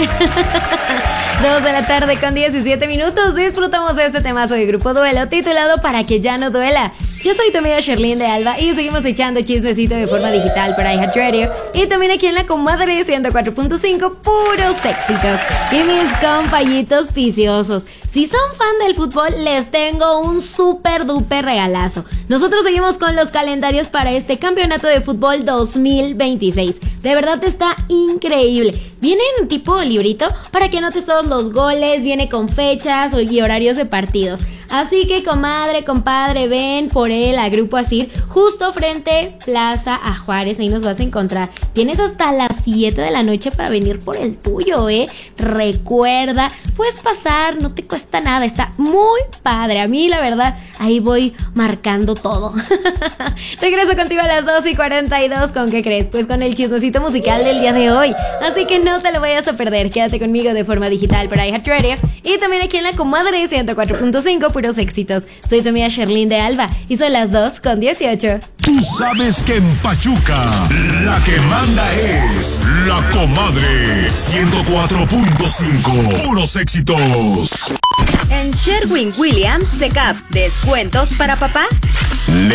2 de la tarde con 17 minutos. Disfrutamos de este temazo de Grupo Duelo titulado Para que ya no duela. Yo soy tu amiga Sherlyn de Alba y seguimos echando chismecito de forma digital para iHeartRadio y también aquí en la comadre 104.5, puros éxitos. Y mis compañitos viciosos, si son fan del fútbol, les tengo un súper duper regalazo. Nosotros seguimos con los calendarios para este campeonato de fútbol 2026. De verdad está increíble. Viene en tipo librito para que anotes todos los goles, viene con fechas y horarios de partidos. Así que comadre, compadre, ven por él a Grupo Asir, justo frente Plaza a Juárez, ahí nos vas a encontrar. Tienes hasta las 7 de la noche para venir por el tuyo, Recuerda, puedes pasar, no te cuesta nada, está muy padre. A mí, la verdad, ahí voy marcando todo. Regreso contigo a las 2:42, ¿con qué crees? Pues con el chismecito musical del día de hoy. Así que no te lo vayas a perder, quédate conmigo de forma digital para iHeartRadio y también aquí en la comadre 104.5, puros éxitos. Soy tu amiga Sherlyn de Alba y son las 2:18. Tú sabes que en Pachuca la que manda es la comadre 104.5, puros éxitos. En Sherwin Williams Secap, descuentos para papá.